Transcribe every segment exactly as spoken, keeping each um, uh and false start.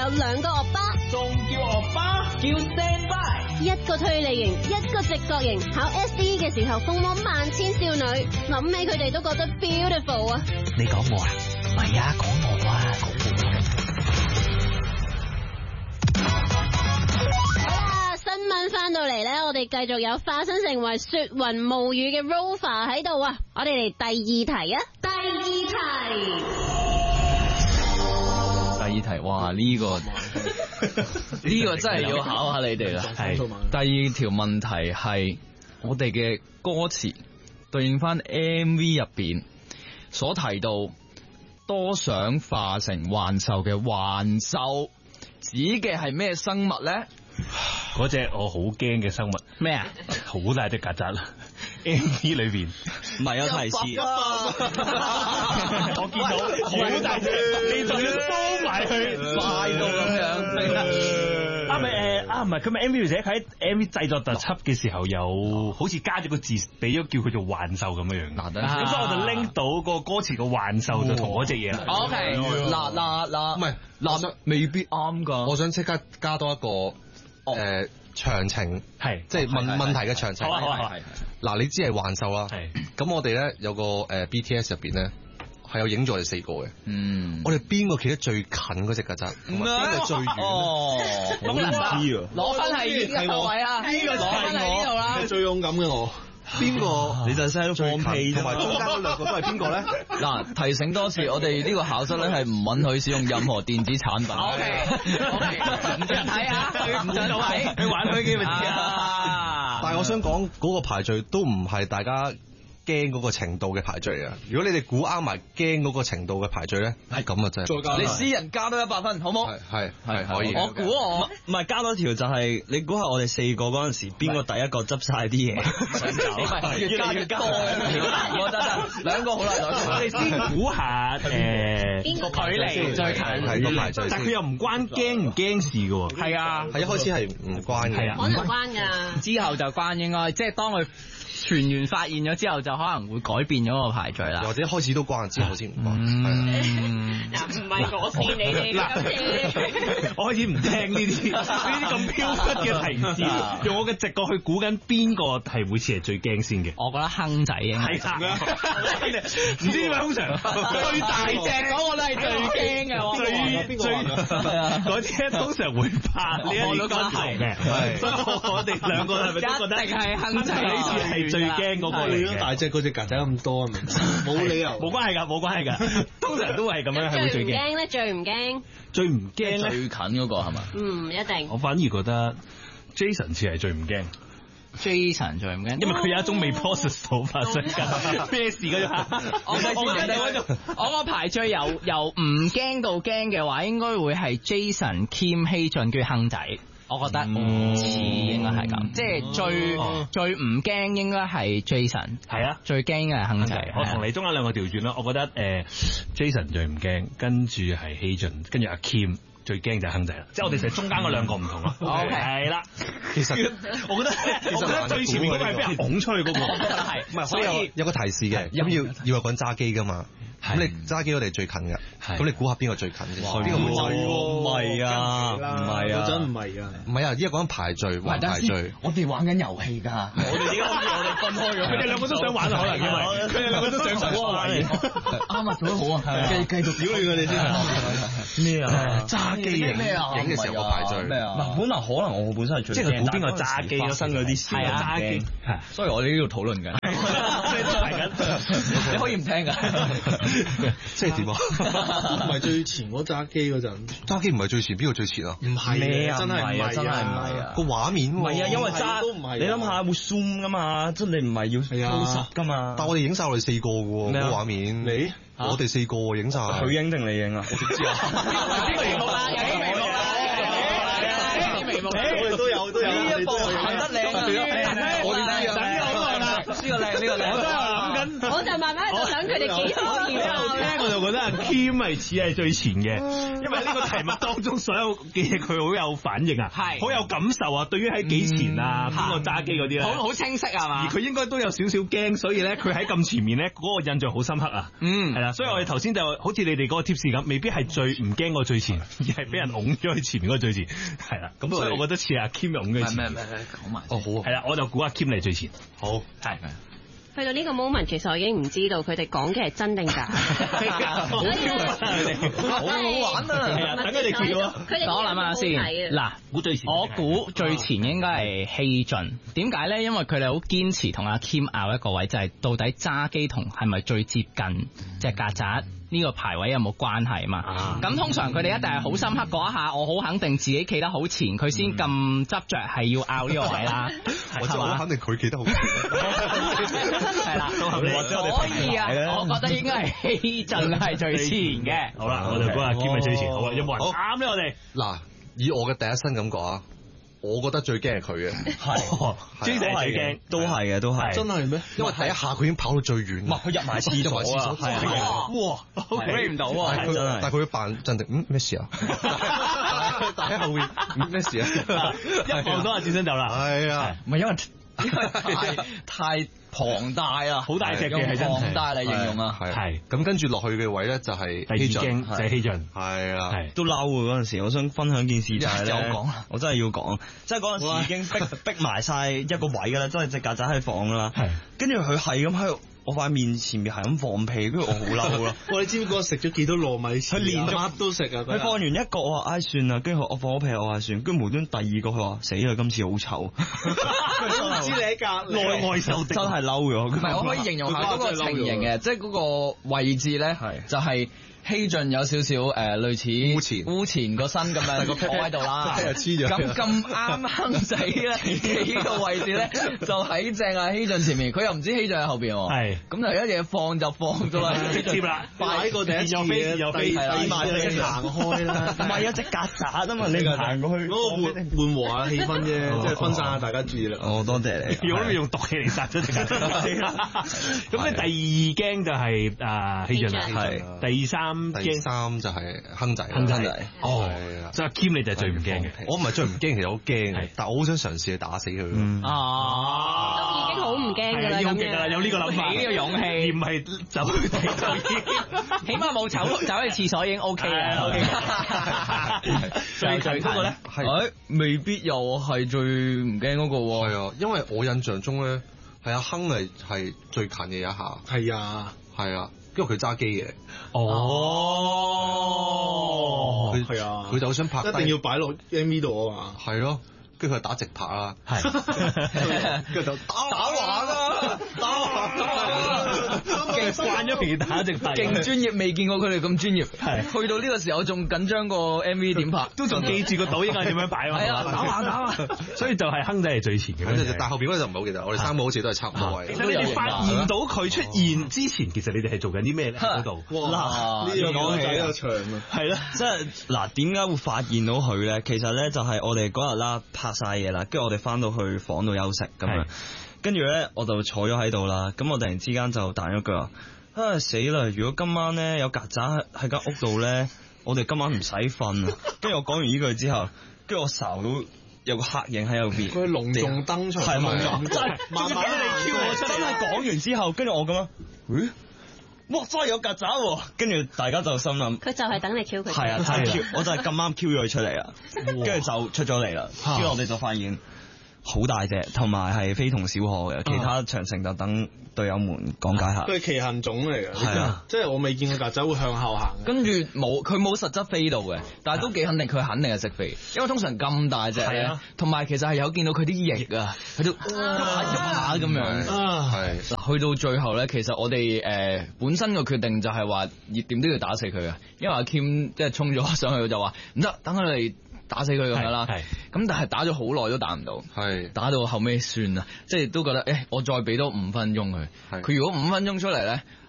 有兩個惡巴， 仲叫惡巴，叫 standby， 一個推理型，一個直覺型。考 S D E 嘅時候，風魔萬千少女，諗起佢哋都覺得 beautiful 啊！ 你講我啊？唔係啊，講我啊，講我。 好啦，新聞翻到嚟咧，我哋繼續有化身成為雪雲霧雨嘅 Rover 喺度啊！我哋嚟第二題啊！第二題。 第二題，哇！呢、這個呢個真係要考下你哋啦。係第二條問題係我哋嘅歌詞對應翻 M V 入邊所提到多想化成幻獸嘅幻獸，指嘅係咩生物咧？ 嗰隻我好驚嘅生物咩啊？ 好大隻曱甴啦 ！M V 裏邊唔係有提示， 我見到好大隻，你仲要收埋去， 快到咁樣。 啊咪誒啊唔係，佢咪 M V 寫喺 M V 製作特輯嘅時候有好似加咗個字，俾咗叫佢做幻獸咁樣樣。嗱，咁所以我就拎到個歌詞個幻獸就同嗰隻嘢啦。 O K，嗱嗱嗱， 唔係嗱未必啱噶。 我想即刻加多一個。誒、呃，詳情係即係問問題嘅詳情。 好啊好啊， 嗱，你知係幻獸啦。 係咁，我哋咧有個誒 B T S 入邊咧係有影咗我哋四個嘅。 嗯， 我哋邊個企得最近嗰隻曱甴，同埋邊個最遠？ 哦， 我唔知啊。 攞分係呢個位啊，呢個攞分喺呢度啦。 最勇敢嘅我。邊個？ 你就聲都放屁， 同埋中間嗰兩個都係邊個咧？ 嗱，提醒多次，我哋呢個考室咧係唔允許使用任何電子產品。O K，O K，唔准睇啊，唔准睇， 你玩佢嘅咪知啊。 但係我想講嗰個排序都唔係大家驚嗰個程度嘅排序啊！如果你哋估啱埋驚嗰個程度嘅排序咧，係咁啊真係。 你私人加多一百分，好冇？ 係係係可以。 我估我唔係加多條就係你估下我哋四個嗰陣時邊個第一個執晒啲嘢想走？ 越加越多，我得得兩個好啦，兩個。 我哋先估下誒邊個距離最近係個排序先。 但佢又唔關驚唔驚事嘅喎。 係啊， 係一開始係唔關嘅。 係啊， 可能關㗎。 之後就關應該，即係當佢全員發現咗之後，就可能會改變咗個排序啦。 或者一開始都關，之後先唔關。 嗱，唔係我騙你哋嗱，我開始唔聽呢啲呢啲咁飄忽嘅提示，用我嘅直覺去估緊邊個係會似係最驚先嘅。 我覺得亨仔應該係啦，唔知點解通常最大隻嗰個都係最驚嘅。最最嗰啲通常會怕呢一啲關頭嘅，所以我哋兩個係咪都覺得一定係亨仔呢次係最驚嗰個嚟嘅？ 大隻嗰隻曱甴咁多啊，冇理由。 冇關係㗎，冇關係㗎，通常都係咁樣係會最驚。 最唔驚咧，最唔驚。 最唔驚咧， 最近嗰個係嘛？ 嗯，一定。 我反而覺得 Jason 似係最唔驚。 Jason 最唔驚， 因為佢有一種未 process 到發生㗎，咩事㗎啫？ 我我覺得我個排序由由唔驚到驚嘅話，應該會係 Jason、Kim、希俊跟住亨仔。我覺得似應該係咁，即係最最唔驚應該係 Jason， 係啊， 最驚嘅係亨仔。 我同你中間兩個調轉啦，我覺得誒 Jason 最唔驚，跟住係希俊，跟住阿 Kim。最驚就係亨仔啦，即係我哋成日中間嗰兩個唔同咯。 O K，係啦。 其實我覺得，我覺得最前面嗰個係俾人拱出去嗰個。 係， 唔係，所以有有個提示嘅，咁要要有個人揸機㗎嘛。咁你揸機我哋最近㗎，咁你估下邊個最近先？邊個會最？ 唔係啊，唔係啊， 真唔係啊。唔係啊，依家講緊排序，玩排序。 我哋玩緊遊戲㗎。我哋點解好似我哋分開咗？ 佢哋兩個都想玩啊，可能因為佢哋兩個都想上嗰個位。 啱啊，做得好啊，繼繼續表演佢哋先。咩啊？揸機影影嘅時候個排序。咩啊？ 嗱，本來可能我本身係最即係佢估邊個揸機發生嗰啲事。係啊，揸機。係， 所以我哋呢度討論緊。 你都排緊， 你可以唔聽㗎。 即係點啊？ 唔係最前嗰揸機嗰陣， 揸機唔係最前，邊個最前啊？ 唔係咩啊？ 真係唔係啊！ 真係唔係啊！ 個畫面唔係啊，因為揸都唔係。 你諗下會 zoom 㗎嘛？即係你唔係要 close 㗎嘛？ 但我哋影晒我哋四個嘅喎，個畫面。 你我哋四個影晒。 佢影定你影啊？ 我點知啊？ 邊個眉目啊？有啲眉目啊！有啲眉目。 我哋都有都有。 呢一部行得靚啊！ 我點知啊？ 呢個靚，呢個靚。 我都係諗緊我就慢慢喺度想佢哋幾可以我聽我就覺得阿 Kim 係似係最前嘅，因為呢個題目當中所有嘅嘢佢好有反應啊，係好有感受啊。對於喺幾前啊，邊個揸機嗰啲咧， 好好清晰係嘛？ 而佢應該都有少少驚，所以咧佢喺咁前面咧嗰個印象好深刻啊。嗯，係啦，所以我哋頭先就好似你哋嗰個 tips 咁，未必係最唔驚個最前，而係俾人擁咗去前面嗰個最前。係啦，咁所以我覺得似阿 Kim 擁嘅前。 咩咩咩講埋。 哦好。係啦，我就估阿 Kim 嚟最前。好。係。 去到呢個 moment，其實我已經唔知道佢哋講嘅係真定假。 好好玩啊！等佢哋叫啊！ 我諗下先，嗱， 估最前， 我估最前應該係希俊。點解咧？因為佢哋好堅持同阿 Kim 拗一個位，就係到底揸機同係咪最接近隻曱甴呢個排位有冇關係嘛？咁通常佢哋一定係好深刻嗰一下，我好肯定自己企得好前，佢先咁執着係要拗呢個位啦。 我就好肯定佢企得好前。 係啦，所以啊，我覺得應該係希俊係最前嘅。 好啦，我哋估阿 Kim 係最前。好啊，有冇人啱咧？我哋嗱，以我嘅第一身感覺啊，我覺得最驚係佢嘅。 係，J 仔最驚， 都係嘅，都係。 真係咩？ 因為第一下佢已經跑到最遠。 哇！佢入埋廁所啊，係啊！ 哇，break 唔到啊！ 但係佢，但係佢要扮鎮定。嗯，咩事啊？但喺後面咩事啊？ 一望到阿智生就啦。 係啊， 唔係因為因為太太龐大啊， 好大隻嘅係真龐大嚟形容啊。 係咁跟住落去嘅位咧就係第二驚就係希俊。 係啊， 都嬲嘅嗰陣時，我想分享件事就係咧，我真係要講，即係嗰陣時已經逼逼埋晒一個位㗎啦，真係隻曱甴喺房㗎啦。跟住佢係咁喺度。我塊面前面係咁放屁，跟住我好嬲啦！ 哇！你知唔知嗰個食咗幾多糯米糍？ 佢連乜都食啊！ 佢放完一個，我話唉算啦，跟住我放咗屁，我話算，跟住無端第二個佢話死啦，今次好臭！ 都唔知你喺隔內外受敵， 真係嬲咗。 唔係，我可以形容下嗰個情形嘅，即係嗰個位置咧，就係。希俊有少少誒類似烏前烏前個身咁樣坐喺度啦，咁咁啱亨仔咧企個位置咧就喺正阿希俊前面，佢又唔知希俊喺後邊喎，係咁就一嘢放就放咗啦， 直接啦， 擺個第一次嘅， 又飛第二次行開啦， 唔係有隻曱甴啊嘛，你行過去嗰個緩緩和下氣氛啫，即係分散下大家注意力。 哦，多謝你， 如果你用毒氣嚟殺咗隻曱甴，咁你第二驚就係啊希俊啦，係第三。 第三就係亨仔， 亨仔哦， 係啊， 即係 Kim 你就係最唔驚嘅， 我唔係最唔驚，其實好驚，但我好想嘗試去打死佢。 哦，都已經好唔驚㗎啦， 咁樣有呢個諗法， 呢個勇氣， 而唔係走去睇就已經， 起碼冇走走去廁所已經 OK 啦。 最最嗰個咧， 係未必又係最唔驚嗰個喎。 係啊，因為我印象中咧，係阿亨係係最近嘅一下。 係啊， 係啊。因為佢揸機嘅， 哦， 佢係啊， 佢就想拍， 一定要擺落 M V 度啊嘛， 係咯，跟住佢打直拍啦， 係， 跟住就打打橫啊，打橫啊， 勁慣咗平打直拍， 勁專業，未見過佢哋咁專業，係，去到呢個時候仲緊張過 M V 點拍， 都仲記住個倒應該點樣擺啊， 係啊，打橫打橫， 所以就係亨仔係最前嘅， 但係後邊嗰就唔係好記得，我哋三個好似都係差唔多位。 其實你哋發現到佢出現之前，其實你哋係做緊啲咩咧？嗰度， 哇！呢個講起又長啊， 係咯，即係嗱，點解會發現到佢咧？其實咧就係我哋嗰日啦，拍晒嘢啦，跟住我哋翻到去房度休息咁樣，跟住咧我就坐咗喺度啦，咁我突然之間就彈咗句話，啊死啦！如果今晚咧有曱甴喺間屋度咧，我哋今晚唔使瞓啊！跟住我講完呢句之後，跟住我睄到有個黑影喺後邊， 佢隆重登場， 係咪？ 真係慢慢你挑我出嚟， 真係講完之後，跟住我咁樣，咦？哇！真係有曱甴喎，跟住大家就心諗， 佢就係等你 Q 佢， 係啊，就係 Q，我就係咁啱 Q 咗佢出嚟啊，跟住就出咗嚟啦，跟住我哋就發現好大隻，同埋係非同小可嘅，其他詳情就等隊友們講解下。 佢係奇行種嚟嘅， 係啊， 即係我未見過曱甴會向後行。 跟住冇，佢冇實質飛到嘅，但係都幾肯定，佢肯定係識飛，因為通常咁大隻咧，同埋其實係有見到佢啲翼啊，喺度喐下喐下咁樣。 係嗱，去到最後咧，其實我哋誒本身個決定就係話，點都要打死佢啊，因為阿 Kim 即係衝咗上去就話唔得，等佢嚟打死佢咁樣啦。咁但係打咗好耐都打唔到，係打到後尾算啦，即係都覺得誒，我再俾多五分鐘佢，佢如果五分鐘出嚟咧。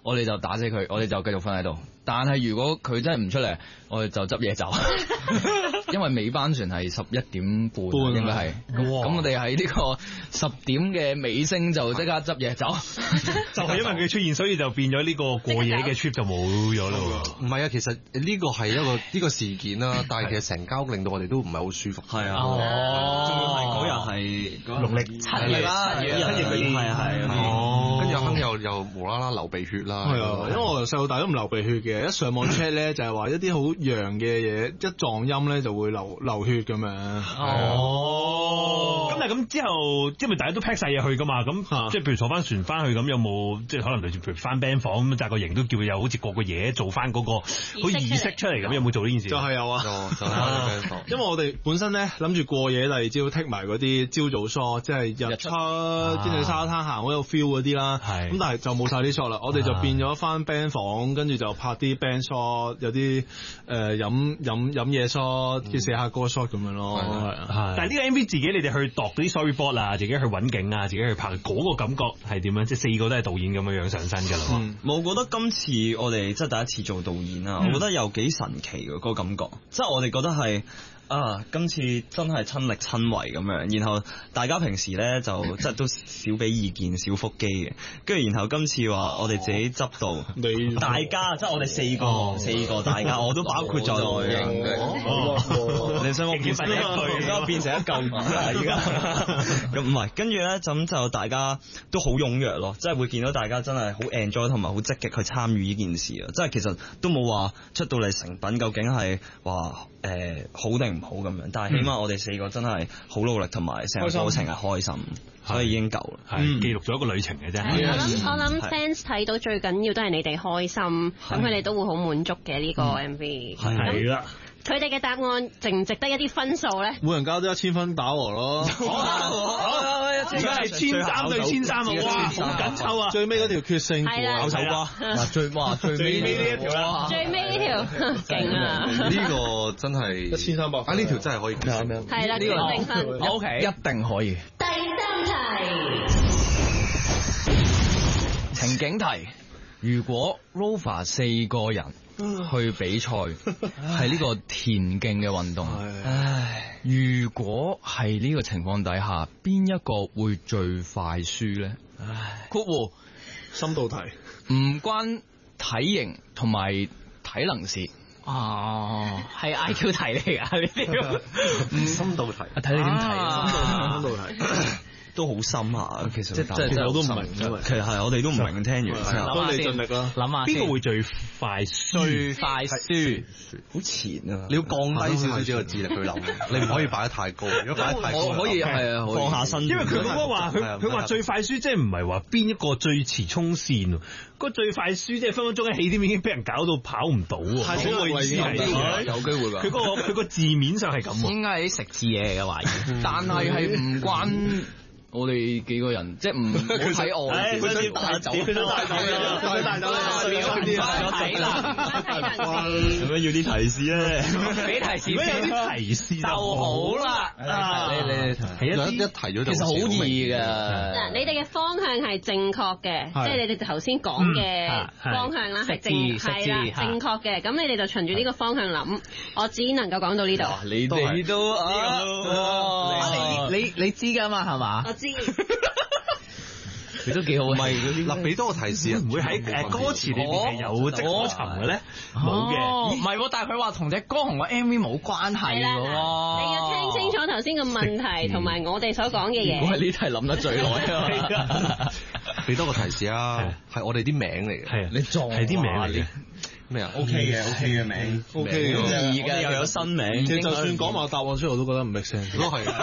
我哋就打死佢，我哋就繼續瞓喺度。但係如果佢真係唔出嚟，我哋就執嘢走，因為尾班船係十一點半，半應該係。咁我哋喺呢個十點嘅尾聲就即刻執嘢走， 就係因為佢出現，所以就變咗呢個過夜嘅 trip 就冇咗咯。 唔係啊，其實呢個係一個呢個事件啦，但係其實成交令到我哋都唔係好舒服。 係啊， 哦， 嗰日係農曆七月啦， 七月嗰啲係係哦，跟住阿亨又又無啦啦流鼻血啦。 係啊，因為我由細到大都唔流鼻血嘅，一上網 check 咧就係話一啲好陽嘅嘢，一撞陰咧就會流流血咁樣。 哦，咁但係咁之後，因為大家都 pack 晒嘢去噶嘛，咁即係譬如坐翻船翻去咁，有冇即係可能類似譬如翻 band 房咁，紮個營都叫佢有好似個個嘢做翻嗰個好儀式出嚟咁，有冇做呢件事？ 就係有啊， 就係 band 房。 因為我哋本身咧諗住過夜，第二朝剔埋嗰啲朝早 shot，即係日出跟住沙灘行好有 feel 嗰啲啦。係咁，但係就冇晒啲 shot 啦，我哋就變咗翻 band 房，跟住就拍啲 band shot，有啲誒飲飲飲嘢 shot，叫寫下歌 shot 咁樣咯。係， 但係呢個 M V 自己你哋去度嗰啲 storyboard 啊，自己去揾景啊，自己去拍嗰個感覺係點樣？即係四個都係導演咁樣樣上身㗎啦。嗯， 我覺得今次我哋即係第一次做導演啊，我覺得又幾神奇嘅嗰個感覺，即係我哋覺得係。啊！今次真係親力親為咁樣，然後大家平時咧就即係都少俾意見、少腹肌嘅，跟住然後今次話我哋自己執到，大家即係我哋四個、哦、四個大家，我都包括在內嘅。哦，你想我變成一句，而家變成一嚿啊！而家咁唔係，跟住咧咁就大家都好踴躍咯，即係會見到大家真係好 enjoy 同埋好積極去參與呢件事啊！即係其實都冇話出到嚟成品究竟係話誒好定唔好咁樣，但係起碼我哋四個真係好努力，同埋成個過程係開心，所以已經夠啦。係記錄咗一個旅程嘅啫。 我諗我諗 fans 睇到最緊要都係你哋開心，咁佢哋都會好滿足嘅呢個 M V。 係啦。 佢哋嘅答案值唔值得一啲分數咧？ 每人交都一千分打和咯。 而家係千三對千三啊！哇，好緊湊啊！ 最尾嗰條決勝負咬手瓜，最哇最尾呢一條啦， 最尾呢條勁啊！ 呢個真係一千三百啊！呢條真係可以決勝。 係啦，呢個勝分 O K，一定可以。 第三題， 情景題：如果 Rover 四個人去比賽，係呢個田徑嘅運動。唉，如果係呢個情況底下，邊一個會最快輸咧？唉，括弧深度題， 唔關體型同埋體能事。 哦，係 I Q 題嚟㗎呢啲。 深度題， 睇你點睇。 深度題。 都好深下，其實即係其實我都唔明， 其實係我哋都唔明，聽完都你盡力啦， 諗下邊個會最快輸？ 最快輸， 好前啊！ 你要降低少少少嘅智力去諗，你唔可以擺得太高。如果擺得太高， 我可以係啊， 放下身。 因為佢嗰個話，佢佢話最快輸，即係唔係話邊一個最遲衝線？嗰最快輸即係分分鐘一起點已經俾人搞到跑唔到喎。係嗰個意思係有機會㗎。 佢嗰個佢個字面上係咁喎。 應該係啲食字嘢嚟嘅懷疑， 但係係唔關。我哋幾個人即係唔好睇我， 佢想帶走，佢想帶走啦，佢想帶走啦， 睇啦， 咁樣要啲提示咧， 俾提示， 如果有啲提示就好啦。 你你一一提咗就其實好易㗎。 嗱，你哋嘅方向係正確嘅，即係你哋頭先講嘅方向啦，係正係啦，正確嘅。咁你哋就循住呢個方向諗，我只能夠講到呢度。 你哋都啊，你你知㗎嘛係嘛？ 你都幾好， 唔係嗱，俾多個提示， 唔會喺誒歌詞裏邊係有即歌尋嘅咧，冇嘅， 唔係，但係佢話同隻歌同個 M V 冇關係嘅喎。 你要聽清楚頭先個問題同埋我哋所講嘅嘢。 我係呢題諗得最耐啊！ 俾多個提示啊，係我哋啲名嚟嘅， 係啊， 你撞係啲名嚟嘅。 咩啊 ？O K 嘅 O K 嘅名 ，O K 嘅， 而家又有新名， 其實就算講埋答案出嚟，我都覺得唔 make sense。 都係，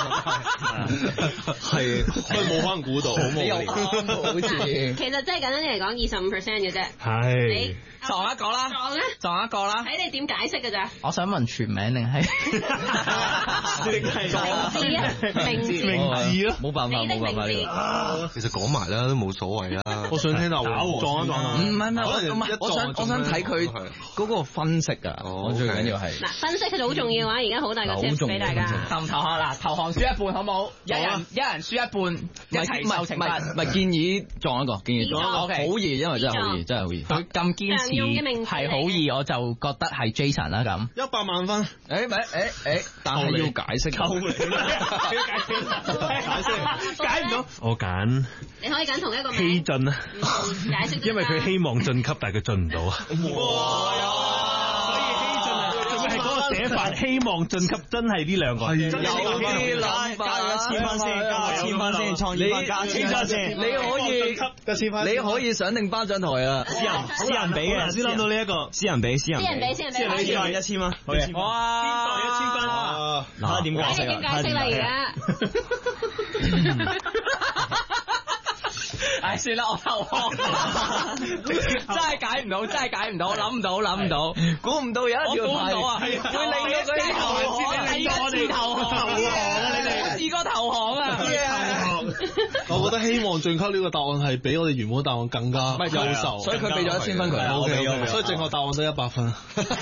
係， 所以冇可能估到，好無聊。 好似其實真係簡單啲嚟講，二十五 percent 嘅啫。 係。 撞一個啦， 撞咧， 撞一個啦。 睇你點解釋㗎咋？ 我想問全名定係名字啊？名字名字咯， 冇辦法冇辦法呢個。 其實講埋啦，都冇所謂啦。 我想聽到撞一撞啊！ 唔係唔係，我唔係，我想我想睇佢嗰個分析啊！我最緊要係嗱，分析其實好重要啊！而家好大個 tips 俾大家。 投唔投降嗱？投降輸一半好冇？一人一人輸一半，一齊受懲罰。 唔係建議撞一個，建議撞一個，好易，因為真係好易，真係好易。 佢咁堅持係好易，我就覺得係 Jason 啦咁。 一百萬分。 誒咪誒誒，但係要解釋。 求你啦！解釋解釋解唔到。我揀。 你可以揀同一個名。 希進啊。 解釋。 因為佢希望晉級，但係佢進唔到啊。 哇！ 係嗰個寫法，希望晉級真係呢兩個， 有啲諗法，加一千蚊先，加一千蚊先，創意分加一千蚊先， 你可以，你可以上定頒獎台啊！ 私人私人俾嘅， 先諗到呢一個， 私人俾，私人私人俾，私人俾， 私人俾一千蚊， 好嘅，哇，邊代一千分？ 睇下點解釋啊？點解釋啦？而家。 唉，算啦，我投降，真係解唔到，真係解唔到，諗唔到，諗唔到，估唔到有一條題啊，會令到佢哋投降，第一次投降啊！你哋試過投降啊？ 我覺得希望晉級呢個答案係比我哋原本答案更加優秀， 所以佢俾咗一千分佢。 O K，所以正確答案得一百分。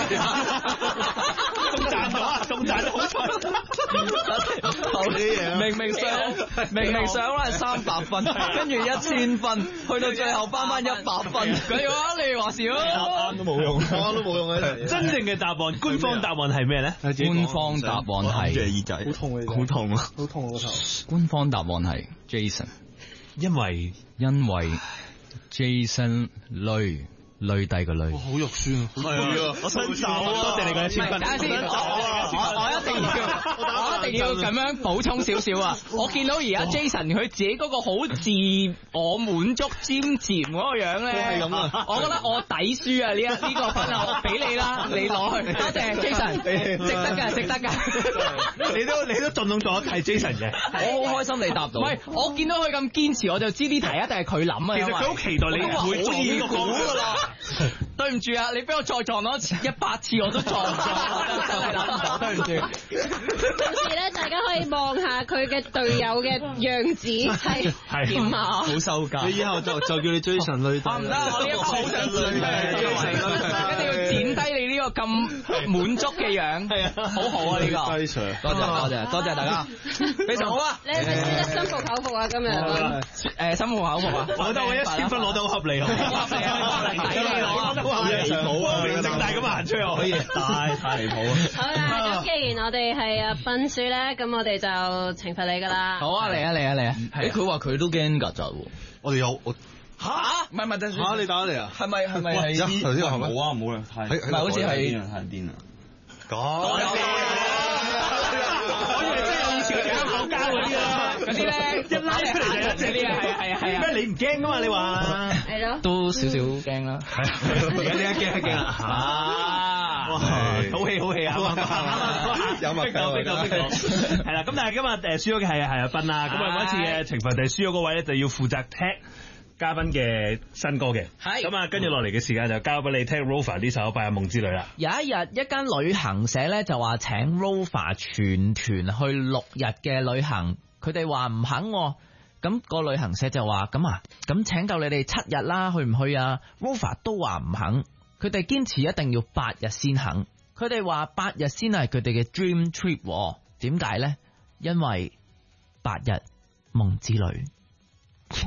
仲賺咗啊！仲賺咗好彩。 投啲嘢， 明明上明明上係三百分，跟住一千分，去到最後翻翻一百分，佢話你話事咯， 啱都冇用，啱都冇用嘅。 真正嘅答案，官方答案係咩咧？ 官方答案係耳仔， 好痛啊！ 好痛啊！ 好痛啊個頭。 官方答案係 Jason， 因為因為 Jason 累。累低個累， 好肉酸啊！係啊， 我伸手，多謝你嘅一千分。 等下先，我我我一定要，我一定要咁樣補充少少啊！我見到而家 Jason 佢自己嗰個好自我滿足尖尖嗰個樣咧， 係咁啊！ 我覺得我抵輸啊！呢一呢個分啊，我俾你啦，你攞去。多謝 Jason，值得㗎，值得㗎。 你都你都盡用咗係 Jason 嘅， 我好開心你答到。 唔係，我見到佢咁堅持，我就知呢題一定係佢諗啊。 其實佢好期待你會做呢個方㗎啦。 對唔住啊，你俾我再撞多一次一百次我都撞唔到，對唔住。 到時咧，大家可以望下佢嘅隊友嘅樣子係點啊？ 好收架。 你以後就就叫你追神女。 唔得，我呢一個好想追嘅，一定要剪低你呢個咁滿足嘅樣。係啊，好好啊呢個。 非常多謝多謝多謝大家，非常好啊！ 你係咪輸得心服口服啊？今日誒心服口服啊！ 我覺得我一千分攞得好合理，好合理啊！抵你攞，好合理，光明正大咁行出去可以，太太離譜啊！ 好啦，咁既然我哋係啊分輸咧，咁我哋就懲罰你噶啦。 好啊，嚟啊嚟啊嚟啊！ 誒，佢話佢都驚曱甴喎。 我哋有我嚇，唔係唔係， 嚇你打嚟啊？ 係咪係咪係？ 頭先話係咪？ 冇啊冇啊，係唔係好似係係邊啊？ 講。 我以為真係以前嘅口交嗰啲啊，嗰啲咧一拉出嚟就一隻啲啊，係啊係啊係啊！咩你唔驚噶嘛？你話係咯， 都少少驚啦。 而家點解驚一驚啦？啊！好氣好氣啊！ 有咪？ 逼到逼到逼到！係啦，咁但係今日誒輸咗嘅係係阿斌啦，咁啊嗰一次嘅懲罰就係輸咗嗰位咧就要負責踢嘉賓嘅新歌嘅，係咁啊，跟住落嚟嘅時間就交俾你聽 Rover 呢首《白日夢之旅》啦。 有一日，一間旅行社咧就話請 Rover 全團去六日嘅旅行，佢哋話唔肯，咁個旅行社就話咁啊，咁請夠你哋七日啦，去唔去啊 ？Rover 都話唔肯，佢哋堅持一定要八日先肯，佢哋話八日先係佢哋嘅 dream trip，點解呢？因為八日夢之旅。